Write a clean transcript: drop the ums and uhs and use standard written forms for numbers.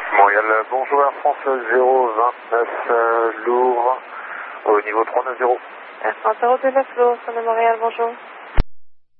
Montréal, bonjour Air France 029 lourd au niveau 390. Air France 029 lourd, sur le Montréal, bonjour.